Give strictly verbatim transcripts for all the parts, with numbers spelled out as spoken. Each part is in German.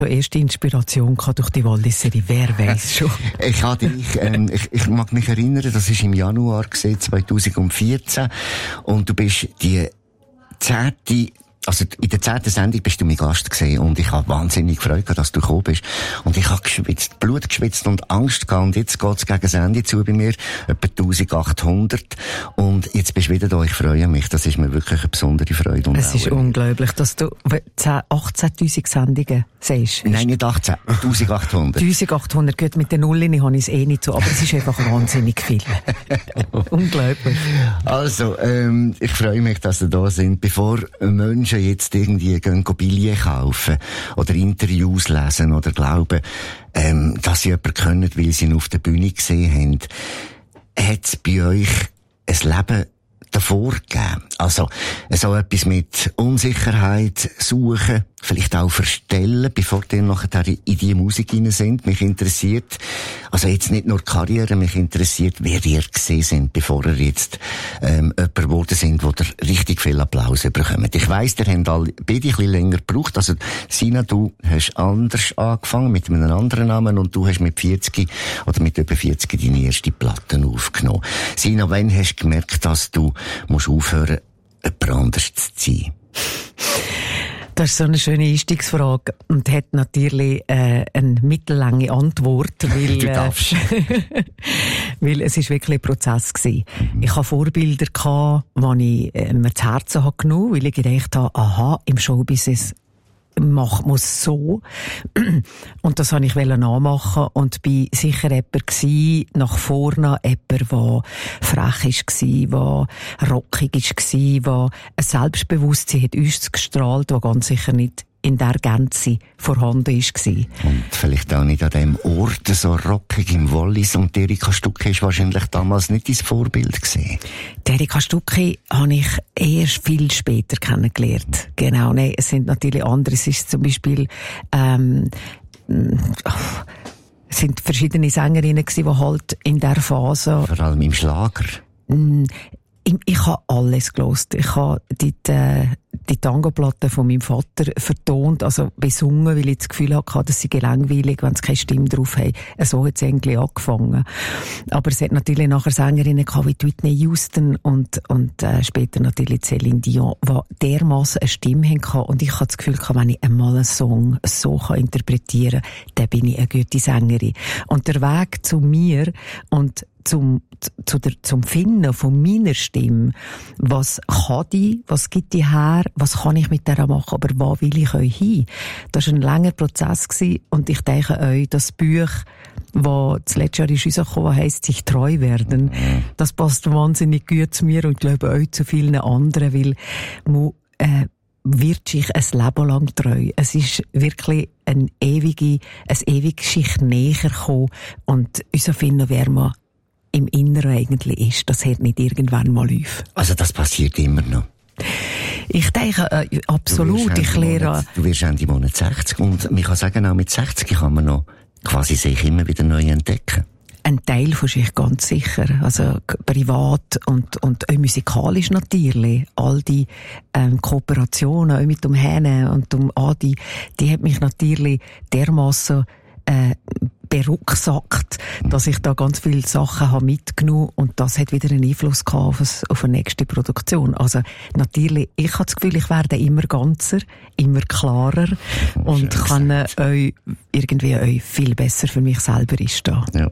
erste Inspiration durch die Wallis-Serie, wer weiss schon. ich, hatte dich, ähm, ich, ich mag mich erinnern, das war im Januar zwanzig vierzehn und du bist die zehnte Also in der zehnten Sendung bist du mein Gast gewesen und ich habe wahnsinnig gefreut, dass du gekommen bist. Und ich habe geschwitzt, Blut geschwitzt und Angst gehabt. Und jetzt geht's gegen das Ende zu bei mir, etwa eintausendachthundert. Und jetzt bist du wieder da. Ich freue mich. Das ist mir wirklich eine besondere Freude. Und es ist unglaublich, dass du achtzehntausend Sendungen siehst. Nein, nicht achtzehn, eintausendachthundert. eintausendachthundert, gut, mit den Nullen habe ich es eh nicht so, aber es ist einfach wahnsinnig viel. Unglaublich. Also, ähm, ich freue mich, dass ihr da sind. Bevor Menschen jetzt irgendwie gehen Billien kaufen oder Interviews lesen oder glauben, ähm, dass sie jemanden können, weil sie ihn auf der Bühne gesehen haben, hat es bei euch ein Leben davor gegeben? Also, so etwas mit Unsicherheit suchen, vielleicht auch verstellen, bevor die nachher in die Musik hinein sind. Mich interessiert, also jetzt nicht nur Karriere, mich interessiert, wer ihr gesehen sind, bevor ihr jetzt ähm, jemand geworden sind, wo ihr richtig viel Applaus bekommt. Ich weiss, ihr habt alle beide ein bisschen länger gebraucht. Also, Sina, du hast anders angefangen, mit einem anderen Namen, und du hast mit vierzig oder mit über vierzig deine erste Platten aufgenommen. Sina, wann hast du gemerkt, dass du musst aufhören, jemand anders zu sein? Das ist so eine schöne Einstiegsfrage und hat natürlich äh, eine mittellange Antwort, weil, du darfst. Äh, weil es ist wirklich ein Prozess gewesen. Mhm. Ich hatte Vorbilder gehabt, die ich äh, mir zu Herzen habe genommen, weil ich gedacht habe, aha, im Showbusiness macht man es so. Und das wollte ich nachmachen und bin sicher jemand gewesen, nach vorne, jemand, der frech war, der rockig war, der ein Selbstbewusstsein hat uns gestrahlt, das ganz sicher nicht in der Gänze vorhanden war. Und vielleicht auch nicht an dem Ort so rockig im Wallis. Und Erika Stucki war wahrscheinlich damals nicht dein Vorbild gewesen. Erika Stucki habe ich erst viel später kennengelernt. Genau, nein, es sind natürlich andere. Es ist zum Beispiel, ähm, es sind verschiedene Sängerinnen gewesen, die halt in der Phase... Vor allem im Schlager. Mh, Ich, ich habe alles gehört. Ich habe die, die, die Tango-Platte von meinem Vater vertont, also besungen, weil ich das Gefühl hatte, dass sie gelangweilig, wenn sie keine Stimme drauf haben. So hat es eigentlich angefangen. Aber es hat natürlich nachher Sängerinnen gehabt, wie Whitney Houston und, und äh, später natürlich Céline Dion, die dermassen eine Stimme hatten. Und ich hatte das Gefühl, wenn ich einmal einen Song so interpretieren kann, dann bin ich eine gute Sängerin. Und der Weg zu mir und zum, zu der, zum Finden von meiner Stimme. Was kann die? Was gibt die her? Was kann ich mit der machen? Aber wo will ich euch hin? Das war ein langer Prozess gewesen, und ich denke euch, das Buch, das das letzte Jahr ist rausgekommen, heisst «Sich treu werden», das passt wahnsinnig gut zu mir und ich glaube euch zu vielen anderen, weil man, äh, wird sich ein Leben lang treu. Es ist wirklich eine ewige, eine ewige Geschichte näher gekommen und unser Finden, wer man im Inneren eigentlich ist. Das hört nicht irgendwann mal auf. Also das passiert immer noch? Ich denke, äh, absolut. Ich lehre... Du wirst Ende Monat sechzig und man kann sagen, auch mit sechzig kann man noch quasi sich immer wieder neu entdecken. Ein Teil von sich ganz sicher. Also privat und, und auch musikalisch natürlich. All die ähm, Kooperationen, auch mit dem Henne und dem Adi, die hat mich natürlich dermassen äh, berucksackt, dass ich da ganz viele Sachen habe mitgenommen, und das hat wieder einen Einfluss gehabt auf, auf eine nächste Produktion. Also natürlich, ich habe das Gefühl, ich werde immer ganzer, immer klarer und kann äh, euch irgendwie euch viel besser für mich selber einstehen. Ja.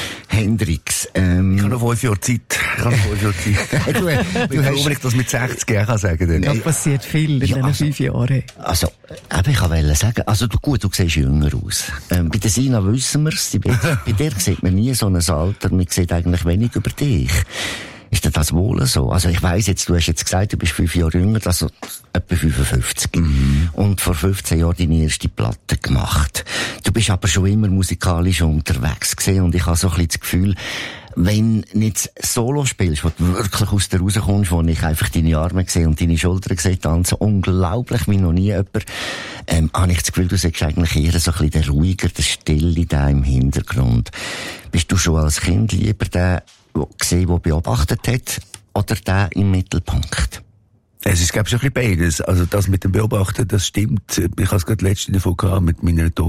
Hendrix, ähm... Ich habe noch fünf Jahre Zeit. Ich habe noch fünf Jahre Zeit. du, du ich glaube, ich das mit sechzig Jahren kann sagen. Das passiert viel in ja, diesen also, fünf Jahren. Also, eben, ich wollte sagen, also du, gut, du siehst jünger aus. Ähm, bei der Sina wissen wir es, bei dir sieht man nie so ein Alter, man sieht eigentlich wenig über dich. Ist denn das wohl so? Also ich weiss jetzt, du hast jetzt gesagt, du bist fünf Jahre jünger, also etwa fünfundfünfzig. Mhm. Und vor fünfzehn Jahren deine erste Platte gemacht. Du bist aber schon immer musikalisch unterwegs gewesen, und ich habe so ein bisschen das Gefühl, wenn du nicht Solo spielst, wo du wirklich aus der rauskommst, wo ich einfach deine Arme sehe und deine Schultern sehe, tanzen, unglaublich wie noch nie jemand, ähm, habe ich das Gefühl, du sagst eigentlich eher so ein bisschen der ruhiger, der Stille da im Hintergrund. Bist du schon als Kind lieber der gesehen, der beobachtet hat, oder der im Mittelpunkt? Es ist, glaube ich, ein bisschen beides. Also das mit dem Beobachten, das stimmt. Ich habe es gerade letztens davon gehabt mit meiner Tochter.